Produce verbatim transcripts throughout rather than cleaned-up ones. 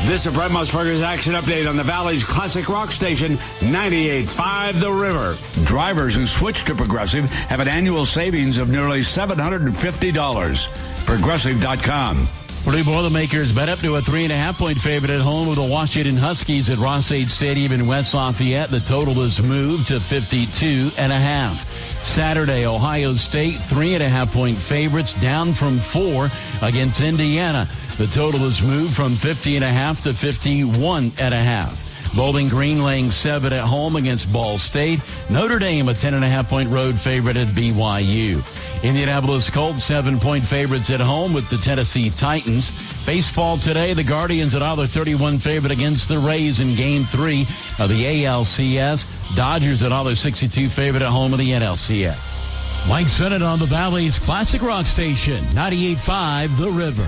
This is Brett Musburger's Action Update on the Valley's classic rock station, ninety-eight point five The River. Drivers who switch to Progressive have an annual savings of nearly seven hundred fifty dollars. Progressive dot com. Purdue Boilermakers bet up to a three and a half point favorite at home with the Washington Huskies at Ross-Ade Stadium in West Lafayette. The total is moved to fifty-two and a half. Saturday, Ohio State three and a half point favorites, down from four against Indiana. The total is moved from fifty and a half to fifty-one and a half. Bowling Green laying seven at home against Ball State. Notre Dame a ten and a half point road favorite at B Y U. Indianapolis Colts seven point favorites at home with the Tennessee Titans. Baseball today, the Guardians at one thirty-one favorite against the Rays in game three of the A L C S. Dodgers at one sixty-two favorite at home of the N L C S. Mike Sennett on the Valley's classic rock station, ninety-eight point five The River.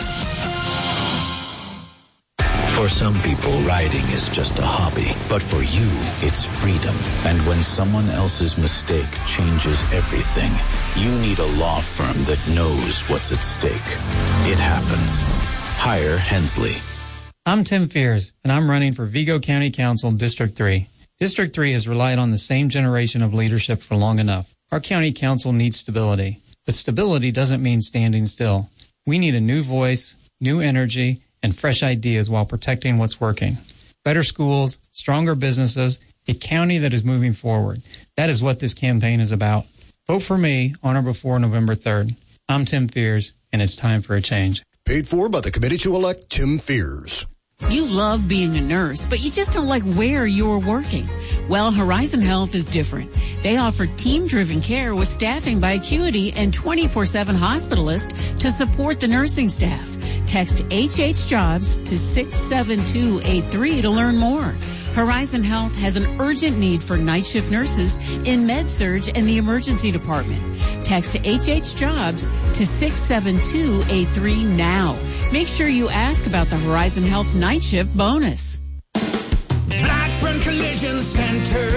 For some people, riding is just a hobby. But for you, it's freedom. And when someone else's mistake changes everything, you need a law firm that knows what's at stake. It happens. Hire Hensley. I'm Tim Fears, and I'm running for Vigo County Council District three. District three has relied on the same generation of leadership for long enough. Our county council needs stability. But stability doesn't mean standing still. We need a new voice, new energy, and fresh ideas while protecting what's working. Better schools, stronger businesses, a county that is moving forward. That is what this campaign is about. Vote for me on or before November third. I'm Tim Fears, and it's time for a change. Paid for by the committee to elect Tim Fears. You love being a nurse, but you just don't like where you're working. Well, Horizon Health is different. They offer team-driven care with staffing by Acuity and twenty-four seven hospitalists to support the nursing staff. Text H H Jobs to six seven two eight three to learn more. Horizon Health has an urgent need for night shift nurses in med-surg and the emergency department. Text H H Jobs to six seven two eight three now. Make sure you ask about the Horizon Health night shift bonus. Blackburn Collision Center,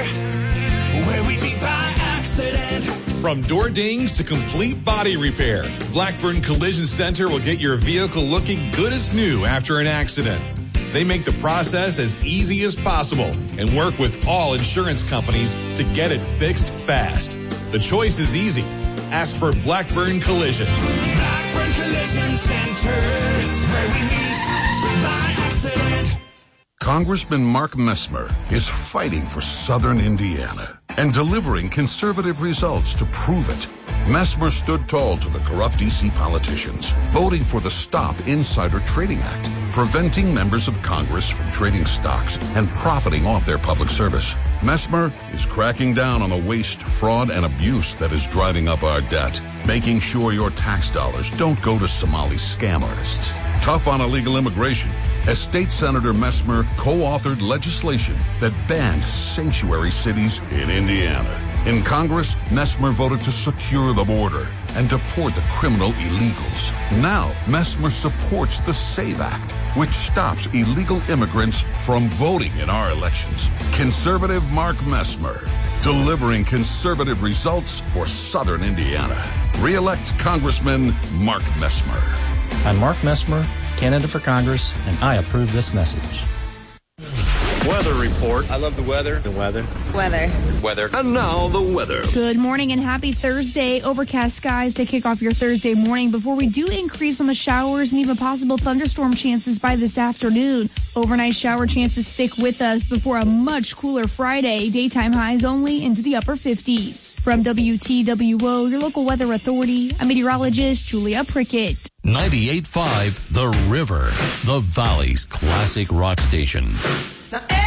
where we meet by accident. From door dings to complete body repair, Blackburn Collision Center will get your vehicle looking good as new after an accident. They make the process as easy as possible and work with all insurance companies to get it fixed fast. The choice is easy. Ask for Blackburn Collision. Blackburn Collision Center, where we meet by accident. Congressman Mark Messmer is fighting for Southern Indiana and delivering conservative results to prove it. Messmer stood tall to the corrupt D C politicians, voting for the Stop Insider Trading Act, preventing members of Congress from trading stocks and profiting off their public service. Messmer is cracking down on the waste, fraud, and abuse that is driving up our debt, making sure your tax dollars don't go to Somali scam artists. Tough on illegal immigration, as State Senator Messmer co-authored legislation that banned sanctuary cities in Indiana. In Congress, Messmer voted to secure the border and deport the criminal illegals. Now, Messmer supports the SAVE Act, which stops illegal immigrants from voting in our elections. Conservative Mark Messmer, delivering conservative results for Southern Indiana. Re-elect Congressman Mark Messmer. I'm Mark Messmer, candidate for Congress, and I approve this message. Weather report. I love the weather. The weather. Weather. Weather. And now the weather. Good morning and happy Thursday. Overcast skies to kick off your Thursday morning before we do increase on the showers and even possible thunderstorm chances by this afternoon. Overnight shower chances stick with us before a much cooler Friday. Daytime highs only into the upper fifties. From W T W O, your local weather authority, I'm meteorologist Julia Prickett. ninety-eight point five The River, the Valley's classic rock station. Now,